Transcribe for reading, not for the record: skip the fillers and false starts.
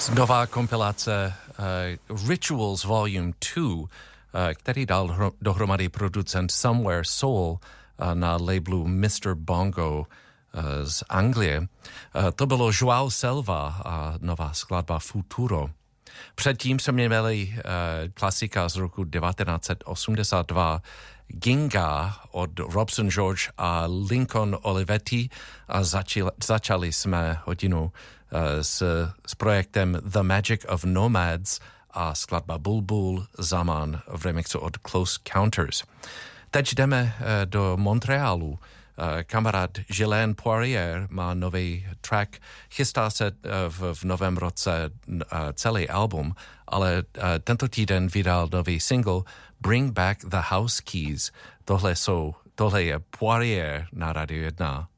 Nová kompilace Rituals Volume 2, který dal dohromady producent Somewhere Soul na labelu Mr. Bongo z Anglie. To bylo João Selva a nová skladba Futuro. Předtím jsme měli klasika z roku 1982 Ginga od Robson George a Lincoln Olivetti a začali jsme hodinu s projektem The Magic of Nomads a skladba Bulbul Zaman v remixu od Close Counters. Teď jdeme do Montrealu. Kamarád Ghislaine Poirier má nový track, chystá se v novém roce celý album, ale tento týden vydal nový single Bring Back the House Keys. Tohle je Poirier na Radio 1.